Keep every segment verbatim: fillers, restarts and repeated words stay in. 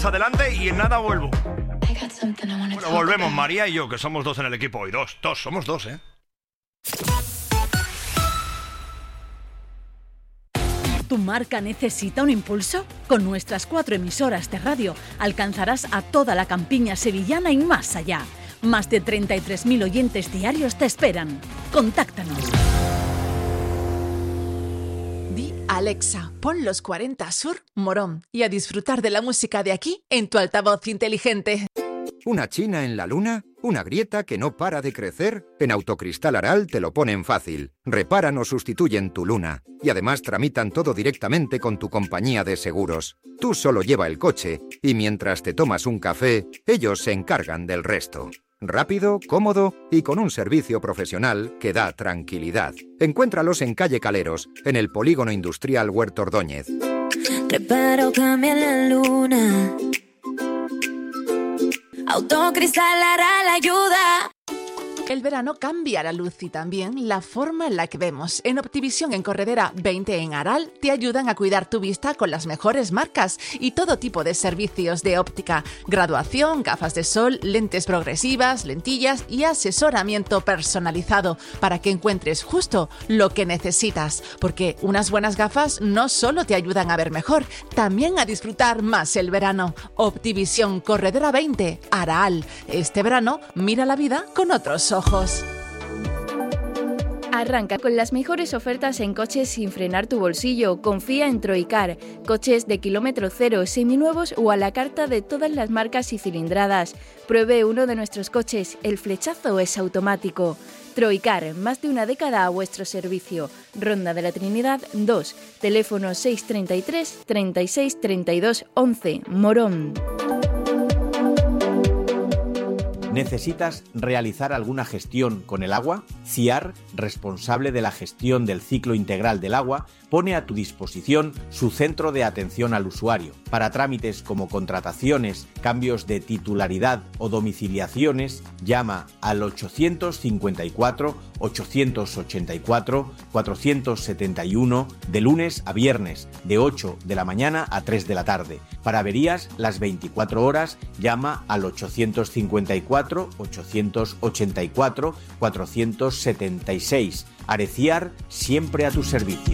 Adelante y en nada vuelvo. Bueno, volvemos María y yo, que somos dos en el equipo hoy. Dos, dos, somos dos, ¿eh? ¿Tu marca necesita un impulso? Con nuestras cuatro emisoras de radio alcanzarás a toda la campiña sevillana y más allá. Más de treinta y tres mil oyentes diarios te esperan. Contáctanos. Di Alexa, pon los cuarenta Sur Morón y a disfrutar de la música de aquí en tu altavoz inteligente. ¿Una china en la luna? ¿Una grieta que no para de crecer? En Autocristal Aral te lo ponen fácil. Reparan o sustituyen tu luna. Y además tramitan todo directamente con tu compañía de seguros. Tú solo lleva el coche y mientras te tomas un café, ellos se encargan del resto. Rápido, cómodo y con un servicio profesional que da tranquilidad. Encuéntralos en calle Caleros, en el Polígono Industrial Huerto Ordóñez. Reparo, cambia la luna. Autocristal Aral ayuda. El verano cambia la luz y también la forma en la que vemos. En Optivisión en Corredera veinte en Aral te ayudan a cuidar tu vista con las mejores marcas y todo tipo de servicios de óptica, graduación, gafas de sol, lentes progresivas, lentillas y asesoramiento personalizado para que encuentres justo lo que necesitas. Porque unas buenas gafas no solo te ayudan a ver mejor, también a disfrutar más el verano. Optivisión Corredera veinte, Aral. Este verano mira la vida con otros ojos. Arranca con las mejores ofertas en coches sin frenar tu bolsillo. Confía en Troicar. Coches de kilómetro cero, seminuevos o a la carta de todas las marcas y cilindradas. Pruebe uno de nuestros coches. El flechazo es automático. Troicar, más de una década a vuestro servicio. Ronda de la Trinidad dos. Teléfono seis treinta y tres, treinta y seis, treinta y dos, once. Morón. ¿Necesitas realizar alguna gestión con el agua? CIAR, responsable de la gestión del ciclo integral del agua, pone a tu disposición su centro de atención al usuario. Para trámites como contrataciones, cambios de titularidad o domiciliaciones, llama al ochocientos cincuenta y cuatro, ochocientos ochenta y cuatro, cuatrocientos setenta y uno de lunes a viernes, de ocho de la mañana a tres de la tarde. Para averías, las veinticuatro horas, llama al ochocientos cincuenta y cuatro, ochocientos ochenta y cuatro, cuatrocientos setenta y seis. Areciar, siempre a tu servicio.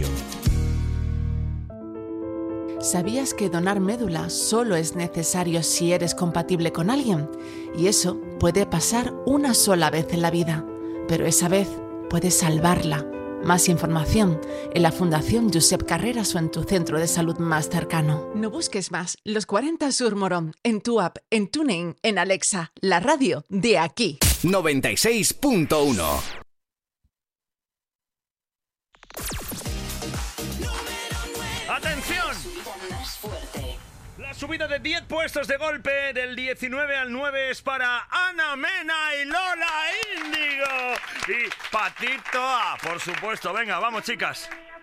¿Sabías que donar médula solo es necesario si eres compatible con alguien? Y eso puede pasar una sola vez en la vida, pero esa vez puede salvarla. Más información en la Fundación Josep Carreras o en tu centro de salud más cercano. No busques más. Los cuarenta Sur Morón, en tu app, en TuneIn, en Alexa, la radio de aquí. noventa y seis punto uno. ¡Atención! La subida de diez puestos de golpe del diecinueve al nueve es para Ana Mena y Lola Índigo. Y Patito A, por supuesto. Venga, vamos, chicas.